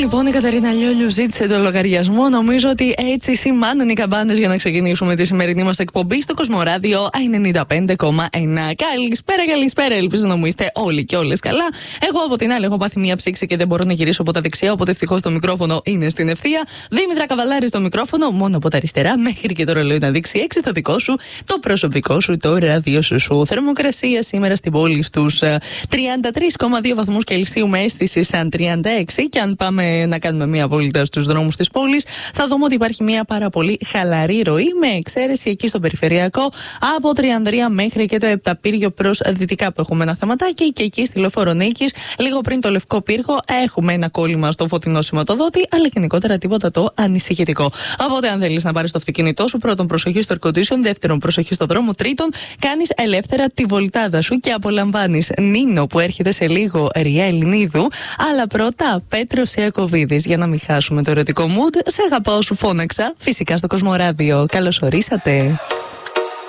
Λοιπόν, η Κατερίνα Λιόλιου ζήτησε το λογαριασμό. Νομίζω ότι έτσι σημάνουν οι καμπάνες για να ξεκινήσουμε τη σημερινή μας εκπομπή στο Κοσμοράδιο 95,1. Καλησπέρα. Ελπίζω να μου είστε όλοι και όλες καλά. Εγώ από την άλλη έχω πάθει μία ψήξη και δεν μπορώ να γυρίσω από τα δεξιά. Οπότε ευτυχώς το μικρόφωνο είναι στην ευθεία. Δήμητρα Καβαλάρη στο μικρόφωνο, μόνο από τα αριστερά μέχρι και το ρολόι να δείξει 6 στο δικό σου, το προσωπικό σου, το ραδιοσού. Θερμοκρασία σήμερα στην πόλη στους 33,2 βαθμούς Κελσίου με αίσθηση σαν 36. Και αν πάμε να κάνουμε μία βόλτα στους δρόμους της πόλης, θα δούμε ότι υπάρχει μία πάρα πολύ χαλαρή ροή, με εξαίρεση εκεί στο περιφερειακό από Τριανδρία μέχρι και το Επταπύργιο προς δυτικά που έχουμε ένα θεματάκι, και εκεί στη Λεωφόρο Νίκης, λίγο πριν το Λευκό Πύργο, έχουμε ένα κόλλημα στο φωτεινό σηματοδότη, αλλά γενικότερα τίποτα το ανησυχητικό. Οπότε, αν θέλεις να πάρεις το αυτοκίνητό σου, πρώτον προσοχή στο air condition, δεύτερον προσοχή στο δρόμο, τρίτον κάνεις ελεύθερα τη βολτάδα σου και απολαμβάνεις Νίνο που έρχεται σε λίγο, Ριέ Ελληνίδου, αλλά πρώτα Πέτρος Ιακωβίδης, για να μην χάσουμε το ερωτικό mood. Σε αγαπάω, σου φώναξα, φυσικά στο Κοσμοράδιο. Καλώς ορίσατε.